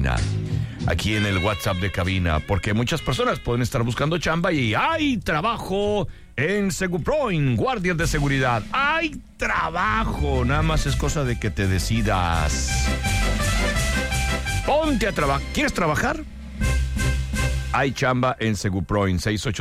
cabina. Aquí en el WhatsApp de cabina, porque muchas personas pueden estar buscando chamba y hay trabajo en Seguproin, guardias de seguridad. Hay trabajo, nada más es cosa de que te decidas. Ponte a trabajar. ¿Quieres trabajar? Hay chamba en Seguproin,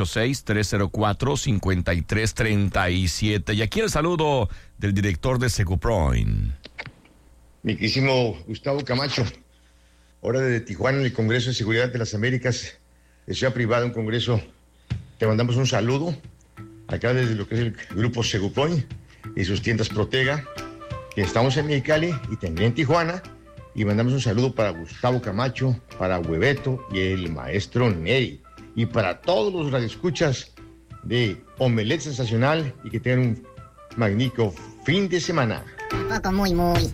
686-304-5337. Y aquí el saludo del director de Seguproin. Mi querísimo Gustavo Camacho, ahora de Tijuana, en el Congreso de Seguridad de las Américas, de Ciudad Privada, un congreso. Te mandamos un saludo acá desde lo que es el grupo Seguproin y sus tiendas Protega, que estamos en Mexicali y también en Tijuana. Y mandamos un saludo para Gustavo Camacho, para Hueveto y el maestro Neri. Y para todos los radioescuchas de Omelet Sensacional, y que tengan un magnífico fin de semana. Un poco muy.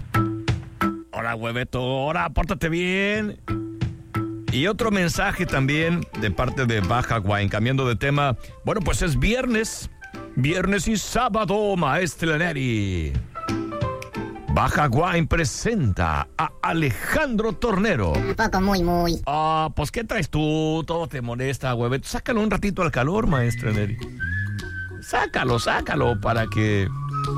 Hola, Hueveto, ahora pórtate bien. Y otro mensaje también de parte de Baja Wine, cambiando de tema. Bueno, pues es viernes y sábado, maestro Neri. Baja Wine presenta a Alejandro Tornero. Un poco muy. Pues ¿qué traes tú? Todo te molesta, Hueveto. Sácalo un ratito al calor, maestra Neri. Sácalo para que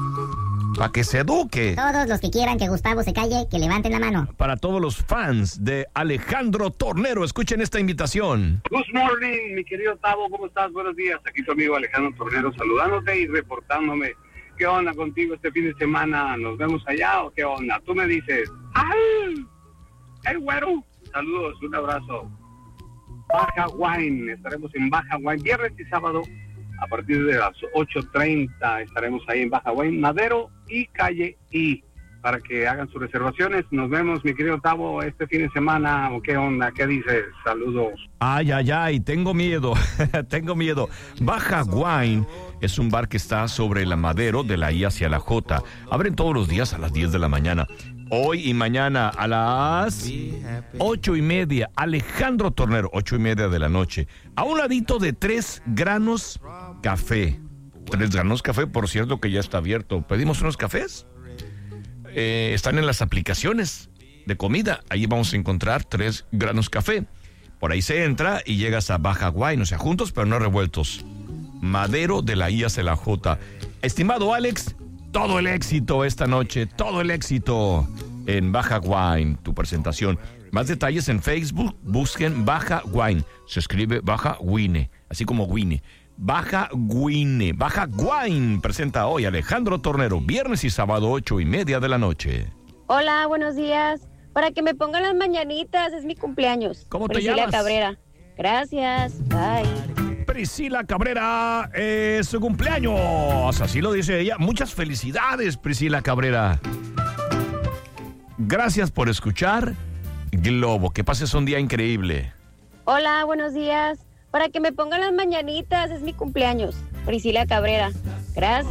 se eduque. Todos los que quieran que Gustavo se calle, que levanten la mano. Para todos los fans de Alejandro Tornero, escuchen esta invitación. Good morning, mi querido Tavo, ¿cómo estás? Buenos días. Aquí tu amigo Alejandro Tornero saludándote y reportándome. ¿Qué onda contigo este fin de semana? ¿Nos vemos allá o qué onda? Tú me dices, ¡ay! ¡Hey, güero! Saludos, un abrazo. Baja Wine, estaremos en Baja Wine viernes y sábado a partir de las 8:30. Estaremos ahí en Baja Wine, Madero y Calle I, para que hagan sus reservaciones. Nos vemos, mi querido Tavo, este fin de semana. ¿O qué onda? ¿Qué dices? Saludos. Ay, tengo miedo. Baja Wine es un bar que está sobre la Madero, de la I hacia la J. Abren todos los días a las 10 de la mañana. Hoy y mañana a las 8:30. Alejandro Tornero, 8:30 de la noche. A un ladito de 3 Granos Café. 3 Granos Café, por cierto, que ya está abierto. ¿Pedimos unos cafés? Están en las aplicaciones de comida. Ahí vamos a encontrar 3 Granos Café. Por ahí se entra y llegas a Baja Wine, o sea, juntos pero no revueltos. Madero, de la I hacia la J. Estimado Alex, todo el éxito esta noche, todo el éxito en Baja Wine, tu presentación. Más detalles en Facebook, busquen Baja Wine. Se escribe Baja Wine, así como Wine. Baja Wine presenta hoy Alejandro Tornero, viernes y sábado, 8:30 de la noche. Hola, buenos días. Para que me pongan las mañanitas, es mi cumpleaños. ¿Cómo te Priscila llamas? Cabrera. Gracias, bye. Priscila Cabrera, es su cumpleaños, así lo dice ella. Muchas felicidades, Priscila Cabrera. Gracias por escuchar Globo, que pases un día increíble. Hola, buenos días. Para que me pongan las mañanitas, es mi cumpleaños. Priscila Cabrera. Gracias.